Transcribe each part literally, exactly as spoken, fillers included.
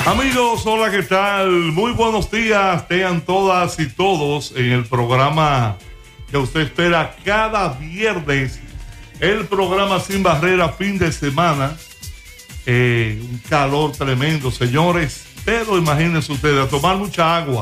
Amigos, hola, ¿qué tal? Muy buenos días, tengan todas y todos en el programa que usted espera cada viernes, el programa Sin Barrera, fin de semana. Eh, un calor tremendo, señores, pero imagínense ustedes, a tomar mucha agua.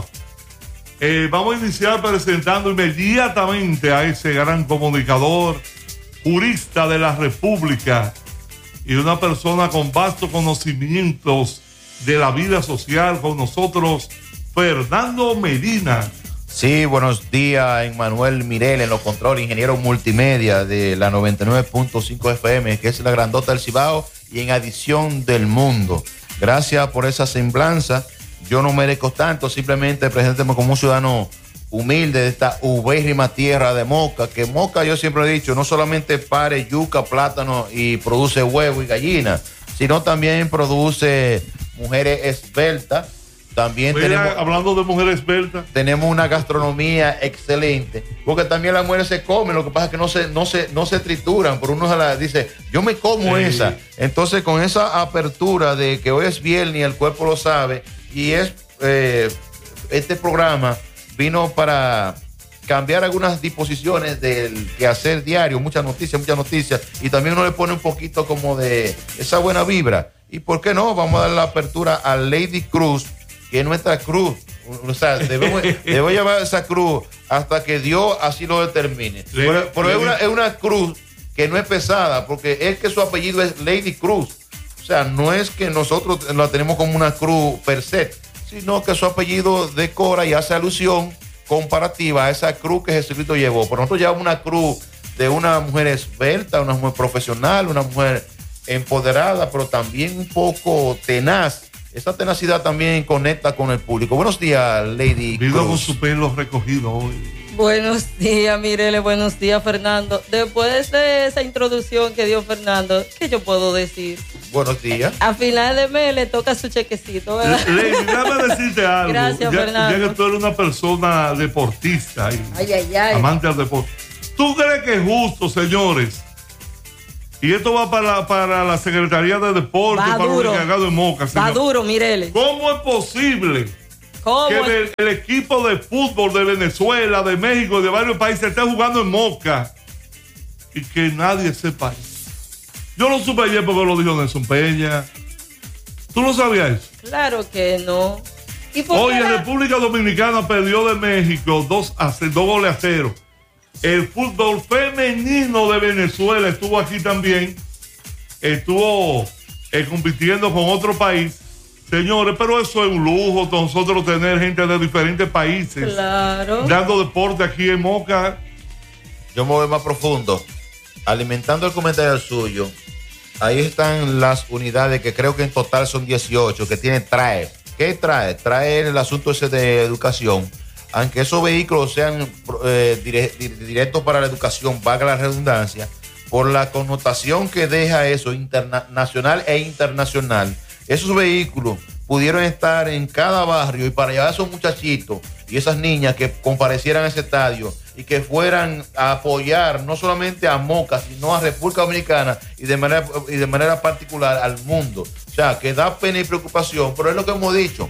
Eh, vamos a iniciar presentando inmediatamente a ese gran comunicador, jurista de la República y una persona con vastos conocimientos de la vida social, con nosotros, Fernando Medina. Sí, buenos días, Emmanuel Mirel en los controles, ingeniero multimedia de la noventa y nueve punto cinco F M, que es la grandota del Cibao y en adición del mundo. Gracias por esa semblanza. Yo no merezco tanto, simplemente presénteme como un ciudadano humilde de esta ubérrima tierra de Moca, que Moca, yo siempre he dicho, no solamente pare yuca, plátano y produce huevo y gallina, sino también produce mujeres esbeltas. También Mira, tenemos, hablando de mujeres esbeltas, tenemos una gastronomía excelente, porque también las mujeres se comen, lo que pasa es que no se, no se, no se trituran, por uno se la dice, yo me como sí. esa. Entonces, con esa apertura de que hoy es viernes y el cuerpo lo sabe, y es eh, este programa vino para cambiar algunas disposiciones del quehacer diario, muchas noticias, muchas noticias, y también uno le pone un poquito como de esa buena vibra. ¿Y por qué no? Vamos a dar la apertura a Lady Cruz, que es nuestra cruz. O sea, debemos, debemos llevar esa cruz hasta que Dios así lo determine. Lady, pero pero es, una, es una cruz que no es pesada, porque es que su apellido es Lady Cruz. O sea, no es que nosotros la tenemos como una cruz per se, sino que su apellido decora y hace alusión comparativa a esa cruz que Jesucristo llevó. Pero nosotros llevamos una cruz de una mujer esbelta, una mujer profesional, una mujer empoderada, pero también un poco tenaz. Esa tenacidad también conecta con el público. Buenos días, Lady Cruz. Vivo con su pelo recogido hoy. Buenos días, Mirele, buenos días, Fernando. Después de esa introducción que dio Fernando, ¿qué yo puedo decir? Buenos días. A final de mes le toca su chequecito, ¿verdad? Lady, déjame decirte algo. Gracias, ya, Fernando. Ya que tú eres una persona deportista y ay, ay, ay. amante del deporte. ¿Tú crees que es justo, señores? Y esto va para, para la Secretaría de Deporte, va para duro. los encargados de Moca. Va duro, Mirele. ¿Cómo es posible ¿Cómo que es? el, el equipo de fútbol de Venezuela, de México, de varios países esté jugando en Moca y que nadie sepa eso? Yo lo supe ayer porque lo dijo Nelson Peña. ¿Tú no sabías eso? Claro que no. ¿Y por Oye, la... República Dominicana perdió de México dos, a, dos goles a cero. El fútbol femenino de Venezuela estuvo aquí también. Estuvo eh, compitiendo con otro país. Señores, pero eso es un lujo, nosotros tener gente de diferentes países. Claro. Dando deporte aquí en Moca. Yo me voy más profundo. Alimentando el comentario suyo, ahí están las unidades que creo que en total son dieciocho, que tiene TRAE. ¿Qué trae? Trae el asunto ese de educación. Aunque esos vehículos sean eh, dire, directos para la educación, valga la redundancia, por la connotación que deja eso internacional e internacional, esos vehículos pudieron estar en cada barrio y para llevar a esos muchachitos y esas niñas que comparecieran a ese estadio y que fueran a apoyar no solamente a Moca, sino a República Dominicana y de manera, y de manera particular al mundo. O sea, que da pena y preocupación, pero es lo que hemos dicho.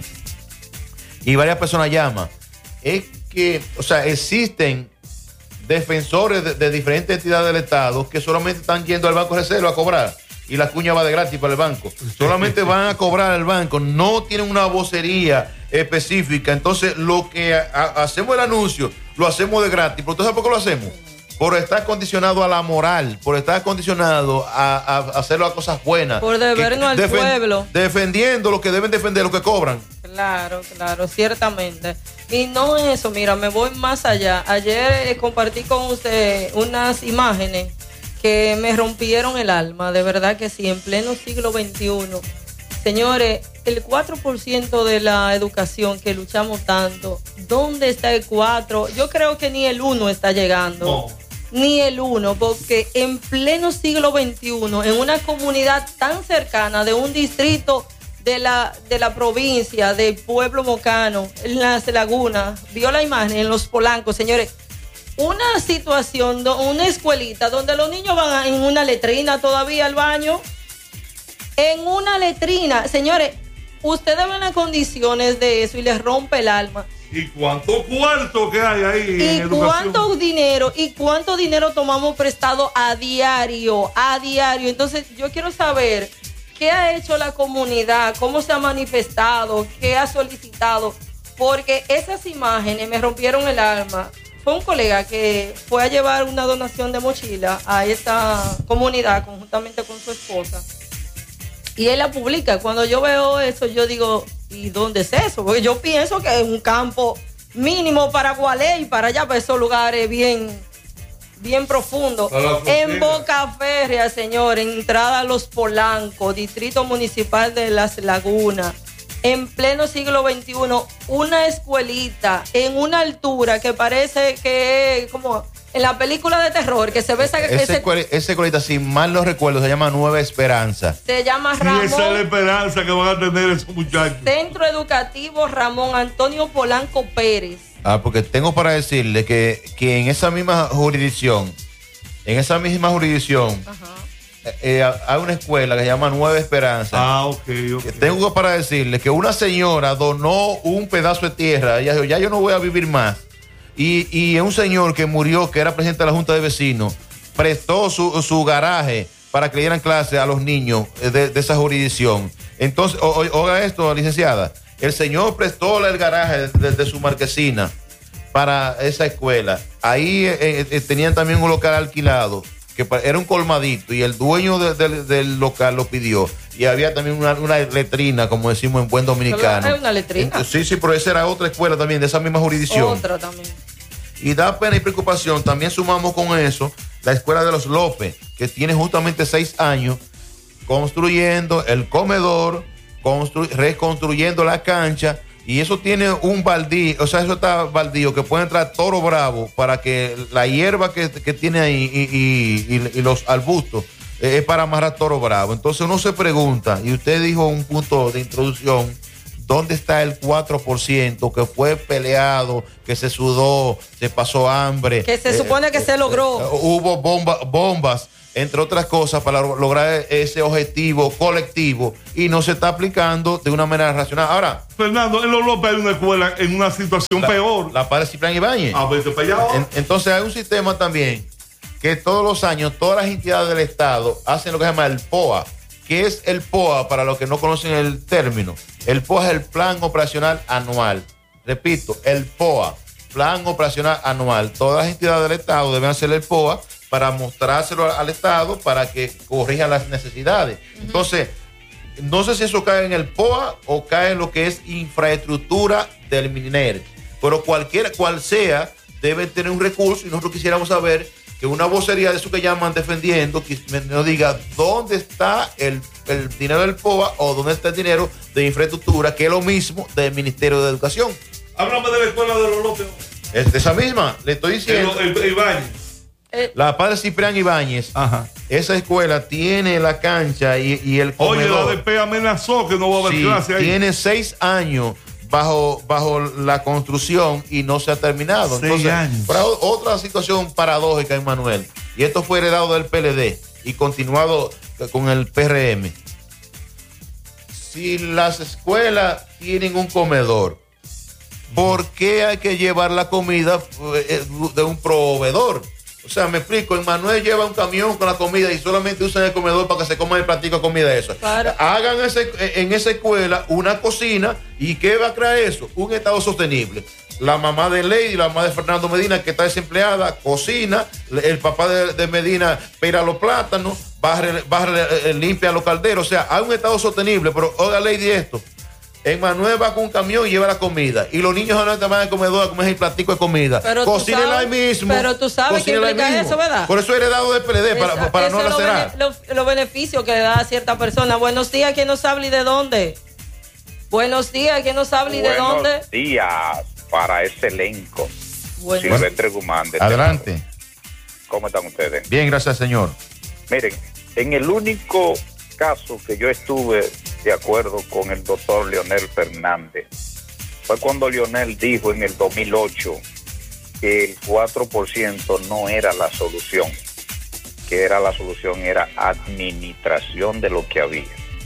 Y varias personas llaman. Es que, o sea, existen defensores de, de diferentes entidades del Estado que solamente están yendo al Banco de Reserva a cobrar y la cuña va de gratis para el banco. Solamente van a cobrar al banco, no tienen una vocería específica. Entonces, lo que a, a, hacemos el anuncio, lo hacemos de gratis. ¿Pero entonces por qué lo hacemos? Por estar condicionado a la moral, por estar condicionado a, a, a hacer las cosas buenas. Por debernos al defen, pueblo. Defendiendo lo que deben defender, lo que cobran. Claro, claro, ciertamente. Y no eso, mira, me voy más allá. Ayer eh, compartí con usted unas imágenes que me rompieron el alma, de verdad que sí, en pleno siglo veintiuno. Señores, el cuatro por ciento de la educación que luchamos tanto, ¿dónde está el cuatro? Yo creo que ni el uno está llegando. No. Ni el uno, porque en pleno siglo veintiuno, en una comunidad tan cercana de un distrito de la, de la provincia, del pueblo mocano, en las lagunas, vio la imagen en Los Polancos, señores, una situación, una escuelita donde los niños van en una letrina todavía al baño, en una letrina, señores, ustedes ven las condiciones de eso y les rompe el alma. ¿Y cuánto cuarto que hay ahí ¿Y en cuánto educación? dinero? ¿Y cuánto dinero tomamos prestado a diario? A diario. Entonces, yo quiero saber qué ha hecho la comunidad, cómo se ha manifestado, qué ha solicitado, porque esas imágenes me rompieron el alma. Fue un colega que fue a llevar una donación de mochila a esa comunidad conjuntamente con su esposa. Y él la publica. Cuando yo veo eso, yo digo, ¿y dónde es eso? Porque yo pienso que es un campo mínimo para Gualey, para allá, para esos lugares bien, bien profundos. En Boca Férrea, señor, entrada a Los Polancos, Distrito Municipal de Las Lagunas, en pleno siglo veintiuno, una escuelita en una altura que parece que es como en la película de terror, que se ve esa... Esa ese, escuela, esa escuelita, si mal no recuerdo, se llama Nueva Esperanza. se llama Sí, Ramón... esa es la esperanza que van a tener esos muchachos. Centro Educativo Ramón Antonio Polanco Pérez. Ah, porque tengo para decirle que, que en esa misma jurisdicción, en esa misma jurisdicción, Ajá. eh, hay una escuela que se llama Nueva Esperanza. Ah, ok, ok. Que tengo para decirle que una señora donó un pedazo de tierra. Ella dijo, ya yo no voy a vivir más. Y, y un señor que murió, que era presidente de la Junta de Vecinos, prestó su, su garaje para que le dieran clase a los niños de, de esa jurisdicción. Entonces, o, o, oiga esto, licenciada, el señor prestó el garaje de, de su marquesina para esa escuela. Ahí eh, eh, tenían también un local alquilado, que era un colmadito, y el dueño de, de, del local lo pidió. Y había también una, una letrina, como decimos en buen dominicano. ¿Hay una letrina? Entonces, sí, sí, pero esa era otra escuela también, de esa misma jurisdicción. Otra también. Y da pena y preocupación, también sumamos con eso la escuela de los López, que tiene justamente seis años construyendo el comedor, constru- reconstruyendo la cancha, y eso tiene un baldío, o sea, eso está baldío, que puede entrar toro bravo para que la hierba que, que tiene ahí y, y, y, y los arbustos eh, es para amarrar toro bravo. Entonces uno se pregunta, y usted dijo un punto de introducción, ¿dónde está el cuatro por ciento que fue peleado, que se sudó, se pasó hambre? Que se supone que eh, se logró. eh, hubo bomba, bombas, entre otras cosas, para lograr ese objetivo colectivo, y no se está aplicando de una manera racional. Ahora, Fernando, en Los López hay una escuela en una situación la, peor. La Padre Ciprián Ibáñez. A ver, para allá. En, entonces hay un sistema también que todos los años todas las entidades del Estado hacen lo que se llama el P O A. ¿Qué es el P O A para los que no conocen el término? El P O A es el Plan Operacional Anual. Repito, el P O A, Plan Operacional Anual. Todas las entidades del Estado deben hacer el P O A para mostrárselo al, al Estado para que corrija las necesidades. Uh-huh. Entonces, no sé si eso cae en el P O A o cae en lo que es infraestructura del MINER, pero cualquiera, cual sea, debe tener un recurso, y nosotros quisiéramos saber que una vocería de eso que llaman defendiendo, que nos diga dónde está el, el dinero del P O A o dónde está el dinero de infraestructura, que es lo mismo del Ministerio de Educación. Háblame de la escuela de Los López. Es de esa misma, le estoy diciendo. El, el, el Ibáñez. La Padre Ciprián Ibáñez. Ajá. Esa escuela tiene la cancha y, y el comedor. Oye, la D P amenazó que no va a haber sí, clase ahí. Tiene seis años bajo, bajo la construcción y no se ha terminado. Seis Entonces, años. para otra situación paradójica, Emmanuel, y esto fue heredado del P L D y continuado con el P R M. Si las escuelas tienen un comedor, ¿por qué hay que llevar la comida de un proveedor? O sea, me explico, Emmanuel lleva un camión con la comida y solamente usan el comedor para que se coma el platico de comida esa. Claro. Hagan ese, en esa escuela una cocina, ¿y qué va a crear eso? Un estado sostenible. La mamá de Lady, la mamá de Fernando Medina, que está desempleada, cocina, el papá de, de Medina pela los plátanos, barre, barre, limpia los calderos. O sea, hay un estado sostenible, pero oiga, Lady, esto. Emmanuel va con un camión y lleva la comida. Y los niños no van al comedor a comer el platico de comida. Cocinen ahí mismo. Pero tú sabes que implica eso, ¿verdad? Por eso es heredado del P L D, Esa, para, para no lacerar. Los bene, lo beneficios que le da a cierta persona. Buenos días, ¿quién nos habla y de dónde? Buenos días, ¿quién nos habla y de dónde? Buenos días para ese elenco. Bueno. Silvestre Guzmán. De Adelante. Temado. ¿Cómo están ustedes? Bien, gracias, señor. Miren, en el único caso que yo estuve de acuerdo con el doctor Leonel Fernández fue cuando Leonel dijo en el dos mil ocho que el cuatro por ciento no era la solución, que era la solución era administración de lo que había.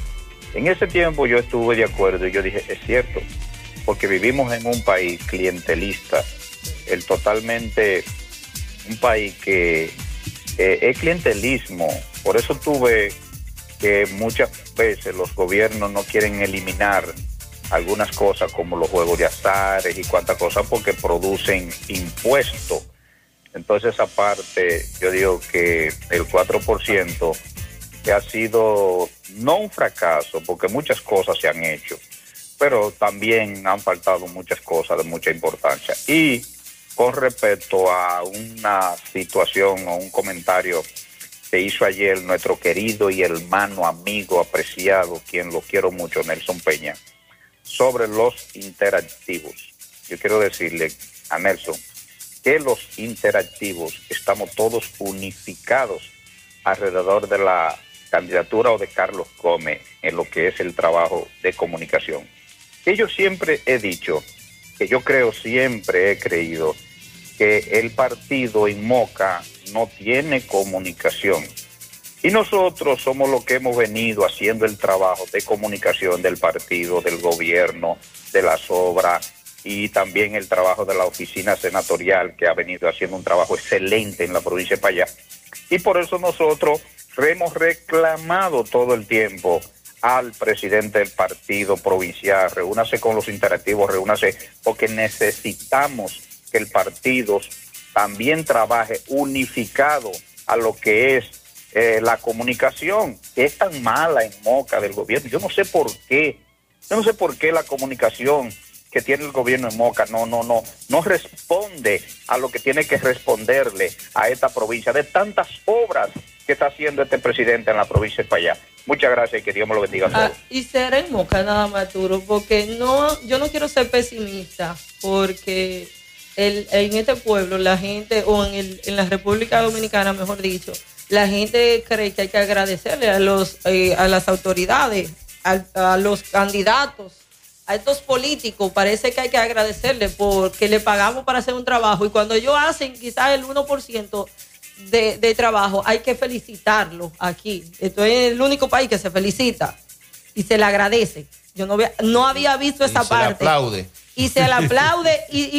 En ese tiempo yo estuve de acuerdo y yo dije, es cierto, porque vivimos en un país clientelista, el totalmente, un país que eh, es clientelismo. Por eso tuve que muchas veces los gobiernos no quieren eliminar algunas cosas como los juegos de azares y cuantas cosas porque producen impuestos. Entonces esa parte yo digo que el cuatro por ciento que ha sido no un fracaso porque muchas cosas se han hecho, pero también han faltado muchas cosas de mucha importancia. Y con respecto a una situación o un comentario que hizo ayer nuestro querido y hermano, amigo, apreciado, quien lo quiero mucho, Nelson Peña, sobre los interactivos. Yo quiero decirle a Nelson que los interactivos estamos todos unificados alrededor de la candidatura o de Carlos Gómez en lo que es el trabajo de comunicación. Que yo siempre he dicho, que yo creo, siempre he creído que el partido en Moca no tiene comunicación. Y nosotros somos los que hemos venido haciendo el trabajo de comunicación del partido, del gobierno, de las obras y también el trabajo de la oficina senatorial que ha venido haciendo un trabajo excelente en la provincia de Payá. Y por eso nosotros hemos reclamado todo el tiempo al presidente del partido provincial, reúnase con los interactivos, reúnase, porque necesitamos que el partido también trabaje unificado a lo que es eh, la comunicación, que es tan mala en Moca del gobierno. Yo no sé por qué, yo no sé por qué la comunicación que tiene el gobierno en Moca no, no, no, no responde a lo que tiene que responderle a esta provincia de tantas obras que está haciendo este presidente en la provincia de Payá. Muchas gracias y que Dios me lo bendiga a todos. Ah, y será en Moca nada más, Arturo, porque no, yo no quiero ser pesimista, porque el, en este pueblo la gente, o en, el, en la República Dominicana, mejor dicho, la gente cree que hay que agradecerle a, los, eh, a las autoridades, a, a los candidatos, a estos políticos. Parece que hay que agradecerle porque le pagamos para hacer un trabajo y cuando ellos hacen quizás el uno por ciento de, de trabajo, hay que felicitarlo aquí. Esto es el único país que se felicita y se le agradece. Yo no, había, no había visto esa y parte. Se le aplaude. Y se le aplaude y,